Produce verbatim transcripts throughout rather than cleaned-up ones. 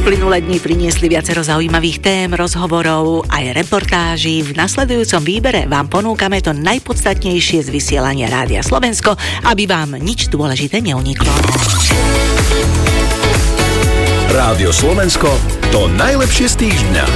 Uplynulé dni priniesli viacero zaujímavých tém, rozhovorov aj reportáží. V nasledujúcom výbere vám ponúkame to najpodstatnejšie z vysielania Rádia Slovensko, aby vám nič dôležité neuniklo. Rádio Slovensko, to najlepšie z týždňa.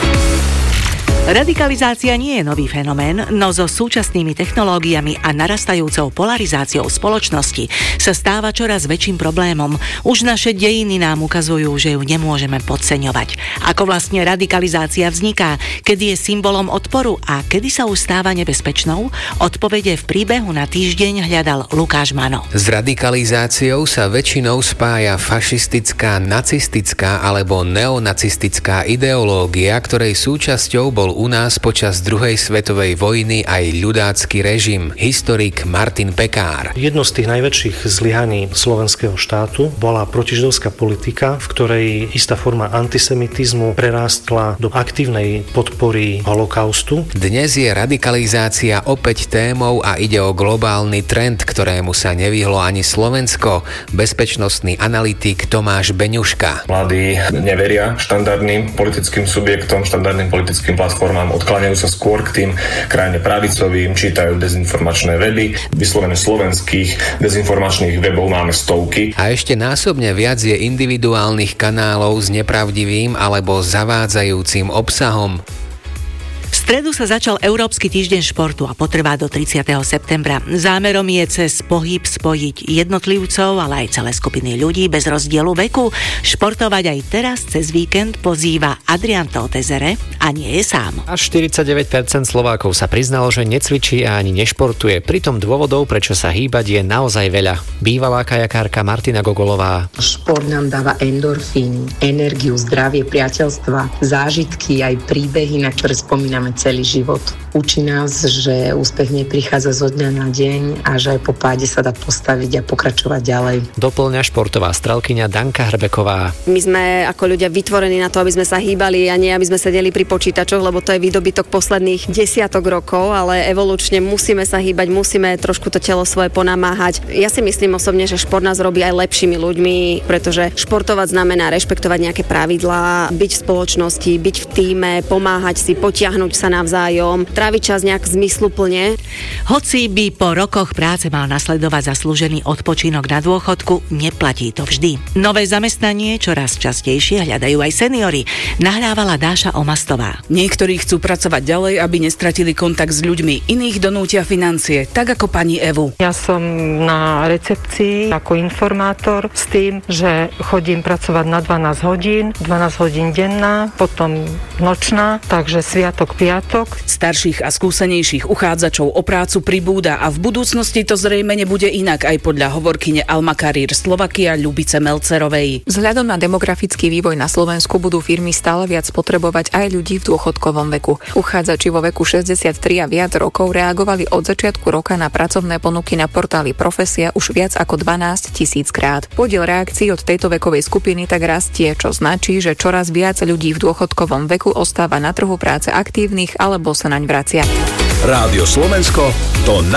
Radikalizácia nie je nový fenomén, no so súčasnými technológiami a narastajúcou polarizáciou spoločnosti sa stáva čoraz väčším problémom. Už naše dejiny nám ukazujú, že ju nemôžeme podceňovať. Ako vlastne radikalizácia vzniká, kedy je symbolom odporu a kedy sa už stáva nebezpečnou? Odpovede v príbehu na týždeň hľadal Lukáš Mano. S radikalizáciou sa väčšinou spája fašistická, nacistická alebo neonacistická ideológia, ktorej súčasťou bol u nás počas druhej svetovej vojny aj ľudácky režim, historik Martin Pekár. Jedno z tých najväčších zlyhaní slovenského štátu bola protižidovská politika, v ktorej istá forma antisemitizmu prerástla do aktívnej podpory holokaustu. Dnes je radikalizácia opäť témou a ide o globálny trend, ktorému sa nevyhlo ani Slovensko. Bezpečnostný analytik Tomáš Beňuška. Mladí neveria štandardným politickým subjektom, štandardným politickým platformám, odkláňajú sa skôr k tým krajne pravicovým, čítajú dezinformačné weby. Vyslovene slovenských dezinformačných webov máme stovky. A ešte násobne viac je individuálnych kanálov s nepravdivým alebo zavádzajúcim obsahom. V stredu sa začal Európsky týždeň športu a potrvá do tridsiateho septembra. Zámerom je cez pohyb spojiť jednotlivcov, ale aj celé skupiny ľudí bez rozdielu veku. Športovať aj teraz cez víkend pozýva Adrian Totezere a nie je sám. Až štyridsaťdeväť percent Slovákov sa priznalo, že necvičí a ani nešportuje. Pritom dôvodov, prečo sa hýbať, je naozaj veľa. Bývalá kajakárka Martina Gogolová. Šport nám dáva endorfíny, energiu, zdravie, priateľstva, zážitky, aj príbehy, na ktoré spomíname celý život. Učí nás, že úspech neprichádza zo dňa na deň a že aj po páde sa dá postaviť a pokračovať ďalej. Doplňa športová strelkyňa Danka Hrbeková. My sme ako ľudia vytvorení na to, aby sme sa hýbali a nie aby sme sedeli pri počítačoch, lebo to je výdobytok posledných desiatok rokov, ale evolučne musíme sa hýbať, musíme trošku to telo svoje ponamáhať. Ja si myslím osobne, že šport nás robí aj lepšími ľuďmi, pretože športovať znamená rešpektovať nejaké pravidlá, byť v spoločnosti, byť v tíme, pomáhať si, potiahnuť sa navzájom, tráviť čas nejak zmysluplne. Hoci by po rokoch práce mal nasledovať zaslúžený odpočinok na dôchodku, neplatí to vždy. Nové zamestnanie čoraz častejšie hľadajú aj seniori, nahrávala Dáša Omastová. Niektorí chcú pracovať ďalej, aby nestratili kontakt s ľuďmi, iných donútia financie, tak ako pani Evu. Ja som na recepcii ako informátor s tým, že chodím pracovať na dvanásť hodín, dvanásť hodín denná, potom nočná, takže sviatok, piatok. Starších a skúsenejších uchádzačov o prácu pribúda a v budúcnosti to zrejme nebude inak aj podľa hovorkyne Alma Career Slovakia Ľubice Melcerovej. Vzhľadom na demografický vývoj na Slovensku budú firmy stále viac potrebovať aj ľudí v dôchodkovom veku. Uchádzači vo veku šesťdesiattri a viac rokov reagovali od začiatku roka na pracovné ponuky na portáli Profesia už viac ako dvanásť tisíc krát. Podiel reakcií od tejto vekovej skupiny tak rastie, čo značí, že čoraz viac ľudí v dôchodkovom veku ostáva na trhu práce aktívnych alebo sa naň vracia. Rádio Slovensko, to